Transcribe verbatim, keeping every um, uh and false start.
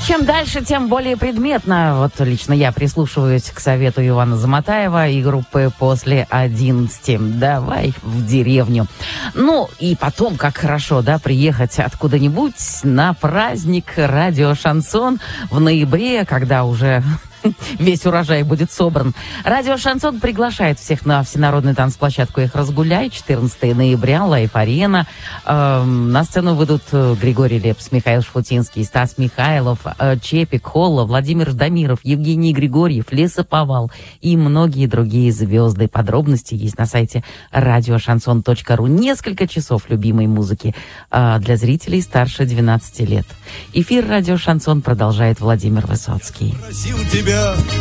чем дальше, тем более предметно. Вот лично я прислушиваюсь к совету Ивана Заматаева и группы «После одиннадцати». Давай в деревню. Ну, и потом, как хорошо, да, приехать откуда-нибудь на праздник «Радио Шансон» в ноябре, когда уже... весь урожай будет собран. Радио «Шансон» приглашает всех на всенародную танцплощадку «Их разгуляй». четырнадцатого ноября, Лайф-арена. Эм, на сцену выйдут Григорий Лепс, Михаил Шфутинский, Стас Михайлов, э, Чепик, Холла, Владимир Ждамиров, Евгений Григорьев, Лесоповал и многие другие звезды. Подробности есть на сайте радио шансон точка ру. Несколько часов любимой музыки э, для зрителей старше двенадцати лет. Эфир «Радио Шансон» продолжает Владимир Высоцкий.